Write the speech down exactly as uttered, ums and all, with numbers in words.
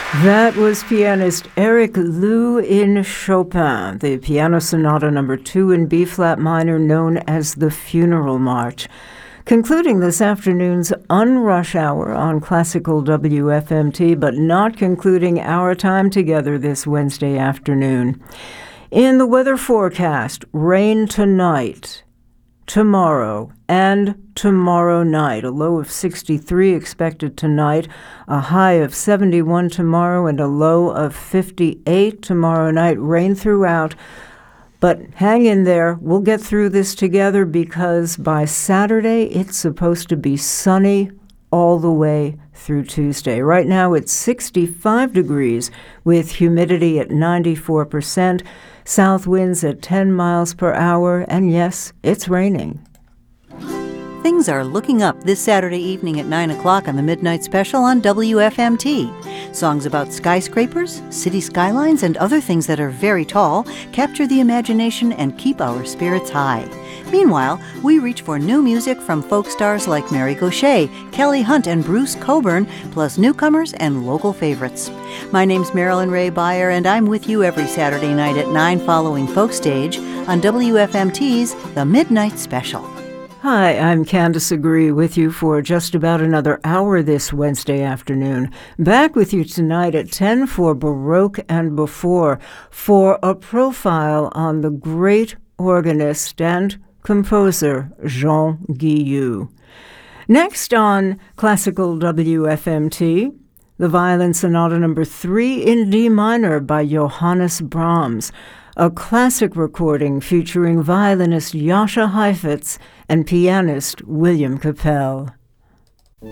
That was pianist Eric Lou in Chopin, the Piano Sonata number two in B-flat minor known as the Funeral March. Concluding this afternoon's Unrush Hour on Classical W F M T, but not concluding our time together this Wednesday afternoon. In the weather forecast, rain tonight, tomorrow, and tomorrow night. A low of sixty-three expected tonight, a high of seventy-one tomorrow, and a low of fifty-eight tomorrow night. Rain throughout, but hang in there. We'll get through this together because by Saturday it's supposed to be sunny all the way through Tuesday. Right now it's sixty-five degrees with humidity at ninety-four percent, south winds at ten miles per hour, and yes, it's raining. Things are looking up this Saturday evening at nine o'clock on the Midnight Special on W F M T. Songs about skyscrapers, city skylines, and other things that are very tall capture the imagination and keep our spirits high. Meanwhile, we reach for new music from folk stars like Mary Gauthier, Kelly Hunt, and Bruce Cockburn, plus newcomers and local favorites. My name's Marilyn Ray Beyer, and I'm with you every Saturday night at nine following Folk Stage on W F M T's The Midnight Special. Hi, I'm Candace Agree with you for just about another hour this Wednesday afternoon. Back with you tonight at ten for Baroque and Before for a profile on the great organist and composer Jean Guillou. Next on Classical W F M T, the Violin Sonata number three in D minor by Johannes Brahms, a classic recording featuring violinist Jascha Heifetz and pianist William Capell.